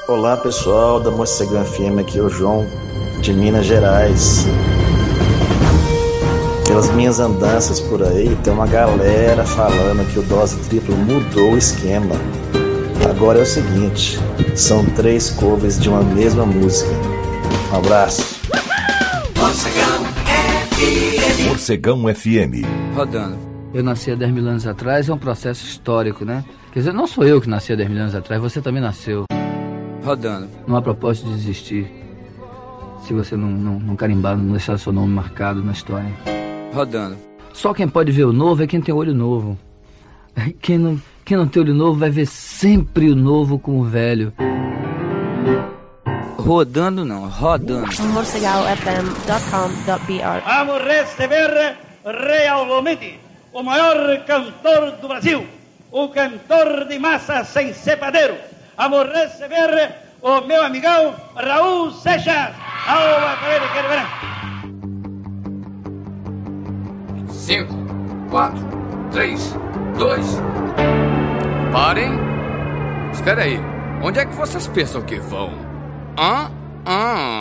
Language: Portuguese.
Olá pessoal da Morcegão FM, aqui é o João de Minas Gerais. Pelas minhas andanças por aí, tem uma galera falando que o Dose Triplo mudou o esquema. Agora é o seguinte, são 3 covers de uma mesma música. Um abraço. Morcegão FM. Rodando. Eu nasci há 10 mil anos atrás, é um processo histórico, né? Quer dizer, não sou eu que nasci há 10 mil anos atrás, você também nasceu. Rodando. Não há propósito de desistir se você não carimbar, não deixar seu nome marcado na história. Rodando. Só quem pode ver o novo é quem tem olho novo. Quem não tem olho novo vai ver sempre o novo com o velho. Rodando não, rodando. morcegalfm.com.br. Vamos receber realmente o maior cantor do Brasil, o cantor de massa sem cepadeiro. Vamos receber o meu amigão Raul Seixas. Ao aparelho que ele verá. 5, 4, 3, 2. Parem. Espera aí. Onde é que vocês pensam que vão?